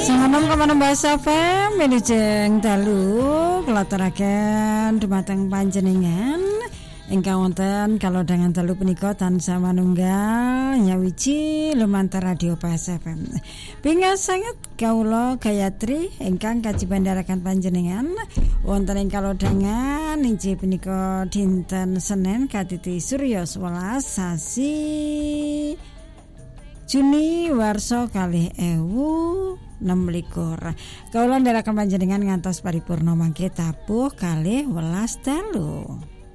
Sanganom kemana bahasa FM Wilujeng dalu kelataraken dumateng panjenengan ingkang wonten kalodhangan dalu punika tansah manunggal nyawiji lumantar radio bahasa FM. Pingas sanget kawula Gayatri ingkang kajibandharaken panjenengan wonten ing kalodhangan inggih punika dinten Senin katiti Surya 11 sasi Juni warsa 2026. Kawula ndherekaken panjenengan ngantos paripurna mangke tabuh 12 dalu.